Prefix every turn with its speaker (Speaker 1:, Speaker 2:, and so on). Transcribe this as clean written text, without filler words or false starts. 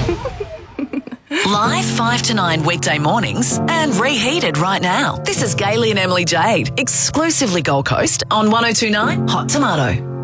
Speaker 1: Live 5 to 9 weekday mornings and reheated right now. This is Gailey and Emily Jade, exclusively Gold Coast on 102.9 Hot Tomato.